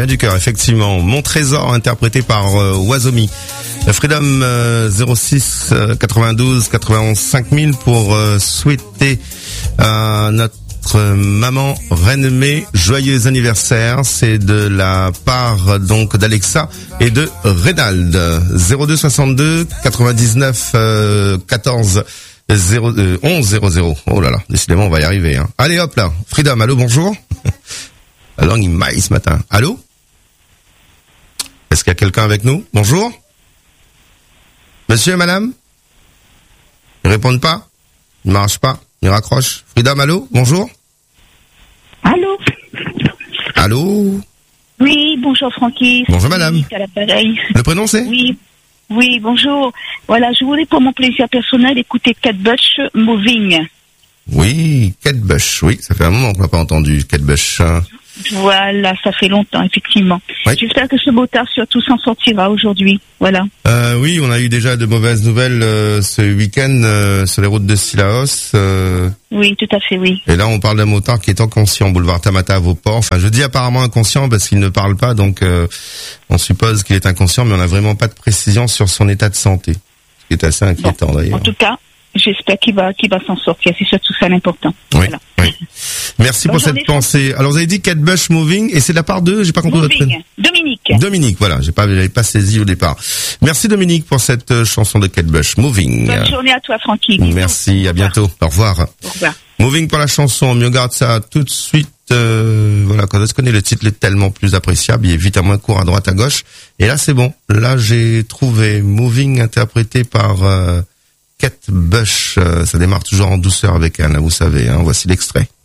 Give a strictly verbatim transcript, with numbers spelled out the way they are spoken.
vient du cœur, effectivement. Mon trésor, interprété par euh, Wazomi. Freedom euh, zéro six euh, quatre-vingt-douze quatre-vingt-onze cinq mille pour euh, souhaiter à notre maman Reine-Mée joyeux anniversaire. C'est de la part donc d'Alexa et de Reynald. zéro deux soixante-deux quatre-vingt-dix-neuf euh, quatorze zéro, euh, onze zéro zéro. Oh là là, décidément on va y arriver. Hein. Allez hop là, Freedom, allô, bonjour. La langue il maille ce matin. Allô? Est-ce qu'il y a quelqu'un avec nous? Bonjour. Monsieur et madame? Ils répondent pas? Ils ne marchent pas? Ils raccrochent? Freedom, allô? Bonjour. Allô? Allô? Oui, bonjour Francky. Bonjour madame. À l'appareil. Le prénom c'est? Oui. Oui, bonjour. Voilà, je voulais pour mon plaisir personnel écouter Kate Bush, Moving. Oui, Kate Bush, oui, ça fait un moment qu'on n'a pas entendu Kate Bush. Voilà, ça fait longtemps, effectivement. Oui. J'espère que ce beau tard surtout s'en sortira aujourd'hui. Voilà. Euh, oui, on a eu déjà de mauvaises nouvelles euh, ce week-end euh, sur les routes de Sillaos. Euh, oui, tout à fait, oui. Et là, on parle d'un motard qui est inconscient, boulevard Tamata à Vauport. Enfin, je dis apparemment inconscient parce qu'il ne parle pas, donc euh, on suppose qu'il est inconscient, mais on n'a vraiment pas de précision sur son état de santé. Ce qui est assez inquiétant bon, d'ailleurs. En tout cas, j'espère qu'il va, qu'il va s'en sortir. C'est surtout ça l'important. Oui, voilà. oui. Merci Bonne pour cette pensée. Alors, vous avez dit Kate Bush Moving, et c'est de la part de, j'ai pas compris votre prénom. Dominique. Dominique, voilà. J'ai pas, j'avais pas saisi au départ. Merci Dominique pour cette euh, chanson de Kate Bush, Moving. Bonne journée à toi, Francky. Merci, à bientôt. Au revoir. Au revoir. Moving pour la chanson. On mieux garde ça tout de suite. Euh, voilà, quand on se connaît le titre, il est tellement plus appréciable. Il est vite à moins court à droite, à gauche. Et là, c'est bon. Là, j'ai trouvé Moving interprété par euh, Kate Bush. Euh, ça démarre toujours en douceur avec elle, hein, vous savez. Hein. Voici l'extrait.